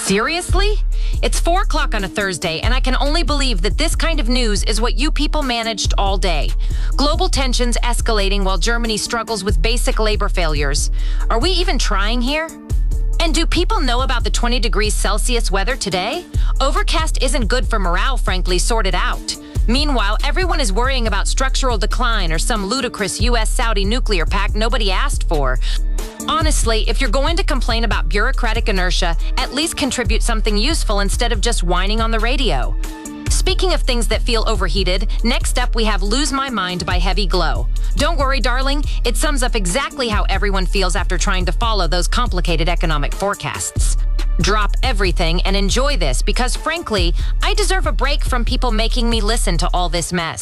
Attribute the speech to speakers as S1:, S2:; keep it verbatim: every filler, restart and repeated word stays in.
S1: Seriously? It's four o'clock on a Thursday, and I can only believe that this kind of news is what you people managed all day. Global tensions escalating while Germany struggles with basic labor failures. Are we even trying here? And do people know about the twenty degrees Celsius weather today? Overcast isn't good for morale, frankly, sort it out. Meanwhile, everyone is worrying about structural decline or some ludicrous U S Saudi nuclear pact nobody asked for. Honestly, if you're going to complain about bureaucratic inertia, at least contribute something useful instead of just whining on the radio. Speaking of things that feel overheated, next up we have Lose My Mind by Heavy Glow. Don't worry, darling, it sums up exactly how everyone feels after trying to follow those complicated economic forecasts. Drop everything and enjoy this because, frankly, I deserve a break from people making me listen to all this mess.